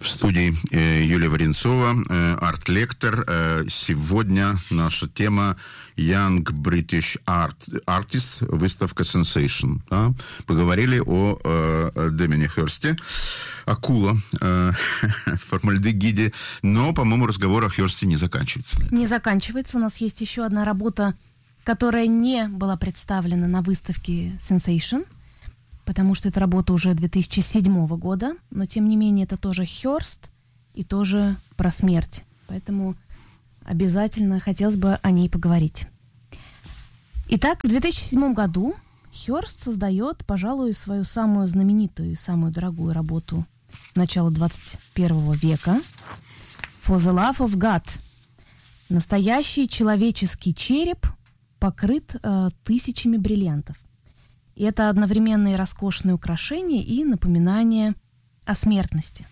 В студии Юлия Варенцова, арт-лектор. Сегодня наша тема Young British Artist, выставка Sensation. Да? Поговорили о Дэмиане Хёрсте. Акула, формальдегиде. Но, по-моему, разговор о Хёрсте не заканчивается. Не заканчивается. У нас есть еще одна работа, которая не была представлена на выставке Sensation, потому что эта работа уже 2007 года, но, тем не менее, это тоже Хёрст и тоже про смерть. Поэтому обязательно хотелось бы о ней поговорить. Итак, в 2007 году Хёрст создает, пожалуй, свою самую знаменитую и самую дорогую работу начала 21 века «For the Love of God». Настоящий человеческий череп покрыт тысячами бриллиантов. И это одновременно и роскошное украшение, и напоминание о смертности.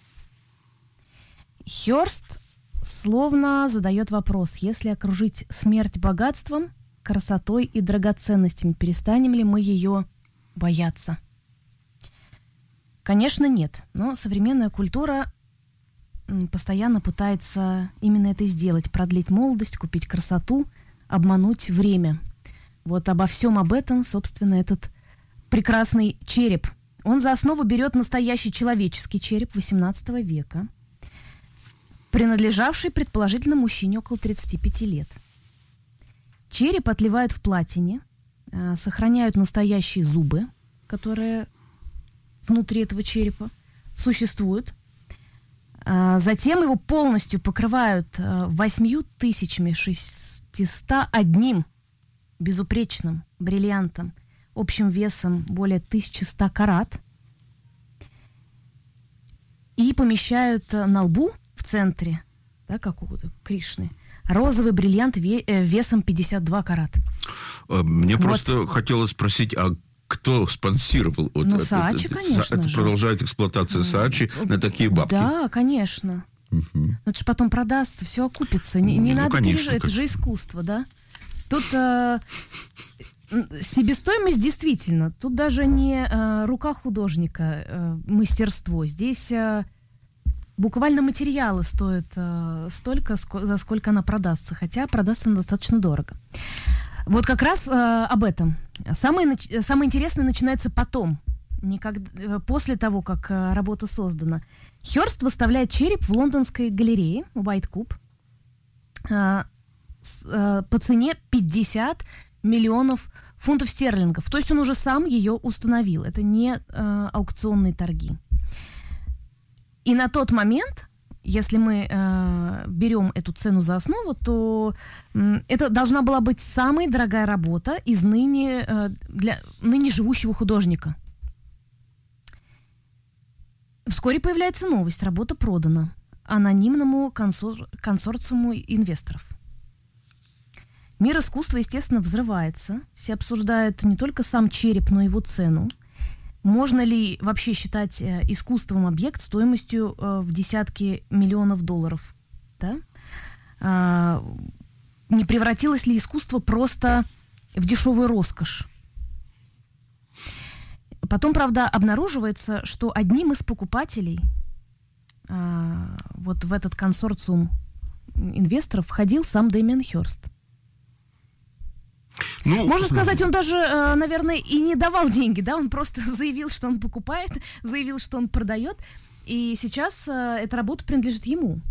Хёрст словно задает вопрос: если окружить смерть богатством, красотой и драгоценностями, перестанем ли мы ее бояться? Конечно, нет. Но современная культура постоянно пытается именно это сделать: продлить молодость, купить красоту, обмануть время. Вот обо всем об этом, собственно, этот прекрасный череп. Он за основу берет настоящий человеческий череп XVIII века, принадлежавший, предположительно, мужчине около 35 лет. Череп отливают в платине, сохраняют настоящие зубы, которые внутри этого черепа существуют. Затем его полностью покрывают 8601 безупречным бриллиантом, общим весом более 1100 карат, и помещают на лбу в центре, да, как у Кришны, розовый бриллиант весом 52 карат. Мне просто хотелось спросить, а кто спонсировал? Saatchi, конечно. Это продолжает эксплуатация Saatchi на такие бабки? Да, конечно. Это же потом продастся, все окупится. Не надо переживать, это же искусство, да? Тут себестоимость действительно, тут даже не рука художника, мастерство. Здесь буквально материалы стоят столько, за сколько она продастся, хотя продастся она достаточно дорого. Вот как раз об этом. Самое интересное начинается потом, после того, как работа создана. Хёрст выставляет череп в лондонской галерее White Cube по цене 50 миллионов фунтов стерлингов. То есть он уже сам ее установил. Это не аукционные торги. И на тот момент, если мы берем эту цену за основу, то это должна была быть самая дорогая работа из для ныне живущего художника. Вскоре появляется новость: работа продана анонимному консорциуму инвесторов. Мир искусства, естественно, взрывается. Все обсуждают не только сам череп, но и его цену. Можно ли вообще считать искусством объект стоимостью в десятки миллионов долларов? Да? Не превратилось ли искусство просто в дешевую роскошь? Потом, правда, обнаруживается, что одним из покупателей вот в этот консорциум инвесторов входил сам Дэмиан Хёрст. Можно сказать, он даже, наверное, и не давал деньги, да, он просто заявил, что он покупает, заявил, что он продает, и сейчас эта работа принадлежит ему.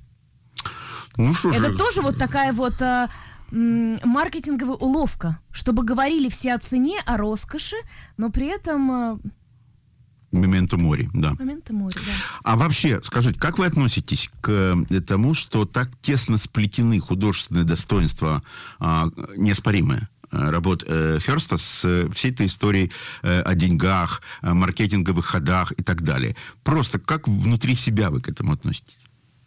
Это тоже вот такая вот маркетинговая уловка, чтобы говорили все о цене, о роскоши, но при этом... Моменто море, да. Моменто море, да. А вообще, скажите, как вы относитесь к тому, что так тесно сплетены художественные достоинства, неоспоримые, работ Хёрста с всей этой историей о деньгах, о маркетинговых ходах и так далее? Просто как внутри себя вы к этому относитесь?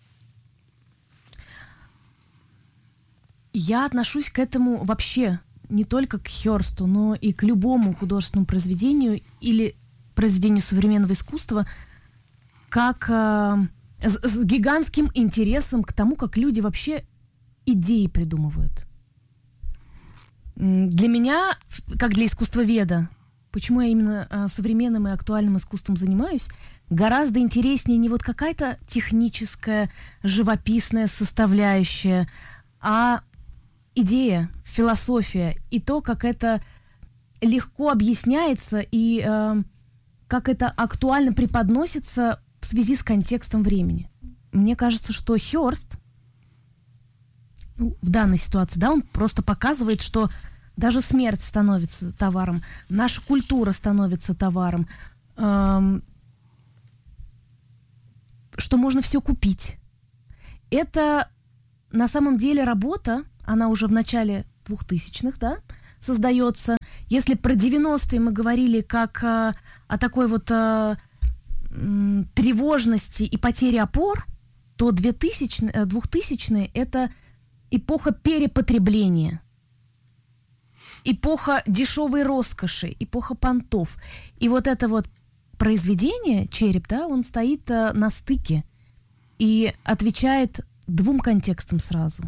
Я отношусь к этому вообще не только к Хёрсту, но и к любому художественному произведению или произведению современного искусства как с гигантским интересом к тому, как люди вообще идеи придумывают. Для меня, как для искусствоведа, почему я именно современным и актуальным искусством занимаюсь, гораздо интереснее не вот какая-то техническая, живописная составляющая, а идея, философия и то, как это легко объясняется и как это актуально преподносится в связи с контекстом времени. Мне кажется, что Хёрст, в данной ситуации, да, он просто показывает, что даже смерть становится товаром, наша культура становится товаром, что можно все купить. Это на самом деле работа, она уже в начале 2000-х, да, создается. Если про 90-е мы говорили как о такой вот тревожности и потере опор, то 2000-е это эпоха перепотребления, эпоха дешевой роскоши, эпоха понтов. И вот это вот произведение «Череп», да, он стоит на стыке и отвечает двум контекстам сразу.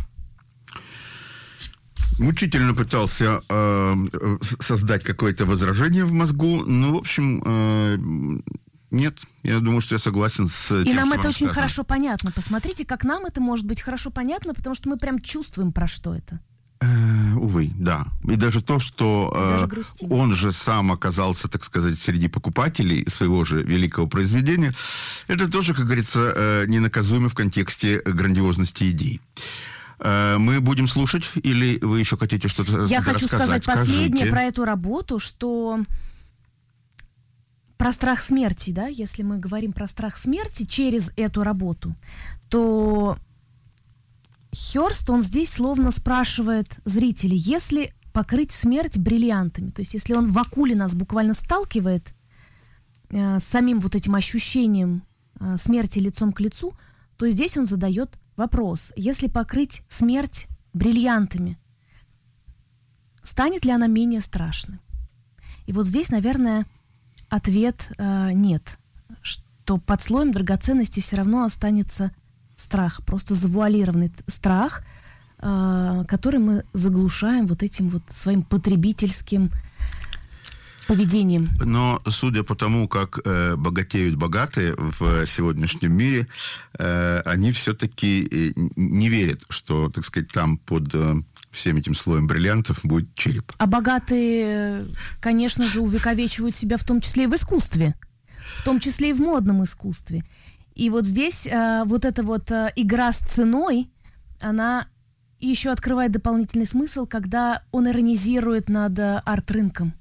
Мучительно пытался создать какое-то возражение в мозгу, но, в общем, нет. Я думаю, что я согласен с тем, и нам что это очень сказано. хорошо понятно. Посмотрите, как нам это может быть хорошо понятно, потому что мы прям чувствуем, про что это. Увы, да. И даже то, что он же сам оказался, так сказать, среди покупателей своего же великого произведения, это тоже, как говорится, ненаказуемо в контексте грандиозности идей. Мы будем слушать, или вы еще хотите что-то рассказать? Я хочу сказать последнее про эту работу, что про страх смерти, да, если мы говорим про страх смерти через эту работу, то Хёрст, он здесь словно спрашивает зрителей, если покрыть смерть бриллиантами, то есть если он в акуле нас буквально сталкивает с самим вот этим ощущением смерти лицом к лицу, то здесь он задает вопрос, если покрыть смерть бриллиантами, станет ли она менее страшной? И вот здесь, наверное, ответ нет, что под слоем драгоценности все равно останется страх, просто завуалированный страх, который мы заглушаем вот этим вот своим потребительским поведением. Но судя по тому, как богатеют богатые в сегодняшнем мире, они все-таки не верят, что, так сказать, там под всем этим слоем бриллиантов будет череп. А богатые, конечно же, увековечивают себя в том числе и в искусстве, в том числе и в модном искусстве. И вот здесь вот эта вот игра с ценой, она еще открывает дополнительный смысл, когда он иронизирует над арт-рынком.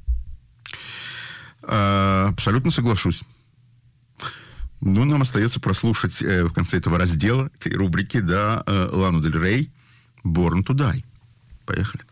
Абсолютно соглашусь. Ну, нам остается прослушать в конце этого раздела, этой рубрики, да, Лану Дель Рей «Born to Die». Поехали.